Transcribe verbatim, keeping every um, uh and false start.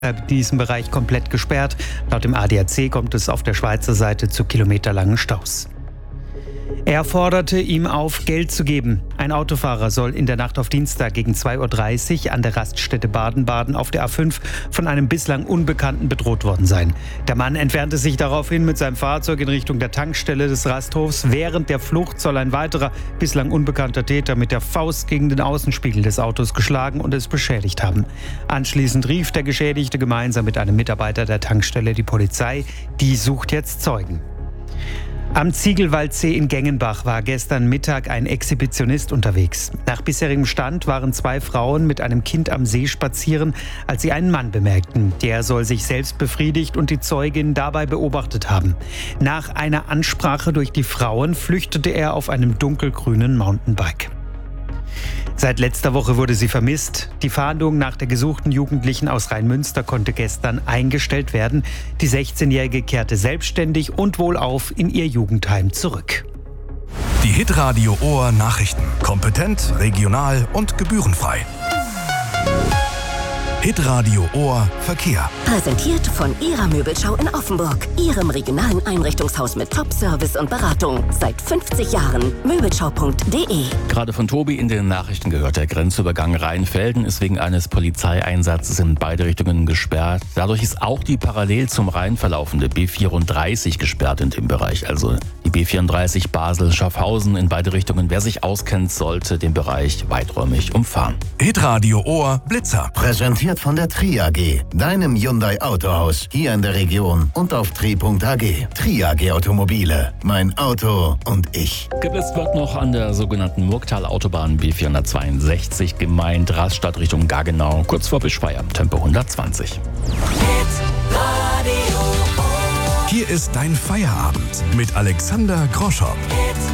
in diesem Bereich komplett gesperrt. Laut dem A D A C kommt es auf der Schweizer Seite zu kilometerlangen Staus. Er forderte ihm auf, Geld zu geben. Ein Autofahrer soll in der Nacht auf Dienstag gegen zwei Uhr dreißig an der Raststätte Baden-Baden auf der A fünf von einem bislang Unbekannten bedroht worden sein. Der Mann entfernte sich daraufhin mit seinem Fahrzeug in Richtung der Tankstelle des Rasthofs. Während der Flucht soll ein weiterer, bislang unbekannter Täter mit der Faust gegen den Außenspiegel des Autos geschlagen und es beschädigt haben. Anschließend rief der Geschädigte gemeinsam mit einem Mitarbeiter der Tankstelle die Polizei. Die sucht jetzt Zeugen. Am Ziegelwaldsee in Gengenbach war gestern Mittag ein Exhibitionist unterwegs. Nach bisherigem Stand waren zwei Frauen mit einem Kind am See spazieren, als sie einen Mann bemerkten. Der soll sich selbst befriedigt und die Zeugin dabei beobachtet haben. Nach einer Ansprache durch die Frauen flüchtete er auf einem dunkelgrünen Mountainbike. Seit letzter Woche wurde sie vermisst. Die Fahndung nach der gesuchten Jugendlichen aus Rheinmünster konnte gestern eingestellt werden. Die sechzehnjährige kehrte selbstständig und wohlauf in ihr Jugendheim zurück. Die Hitradio Ohr Nachrichten. Kompetent, regional und gebührenfrei. Hitradio Ohr Verkehr. Präsentiert von Ihrer Möbelschau in Offenburg. Ihrem regionalen Einrichtungshaus mit Top-Service und Beratung. Seit fünfzig Jahren. Möbelschau punkt de. Gerade von Tobi in den Nachrichten gehört, der Grenzübergang Rheinfelden ist wegen eines Polizeieinsatzes in beide Richtungen gesperrt. Dadurch ist auch die parallel zum Rhein verlaufende B vierunddreißig gesperrt in dem Bereich. Also die B vierunddreißig Basel-Schaffhausen in beide Richtungen. Wer sich auskennt, sollte den Bereich weiträumig umfahren. Hitradio Ohr Blitzer. Präsentiert von der Tri A G, deinem Hyundai Autohaus, hier in der Region und auf tri punkt a g. Tri A G Automobile, mein Auto und ich. Geblitzt wird noch an der sogenannten Murgtal-Autobahn B vierhundertzweiundsechzig Gemeint Rastatt Richtung Gaggenau, kurz vor Bischweier, Tempo hundertzwanzig. Hier ist dein Feierabend mit Alexander Groschow.